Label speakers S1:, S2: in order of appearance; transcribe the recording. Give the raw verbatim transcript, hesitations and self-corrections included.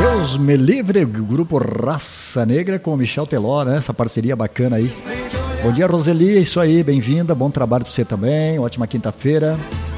S1: Deus me livre, grupo Raça Negra com o Michel Teló, né? Essa parceria bacana aí. Bom dia, Roseli, é isso aí, bem-vinda, bom trabalho para você também, ótima quinta-feira.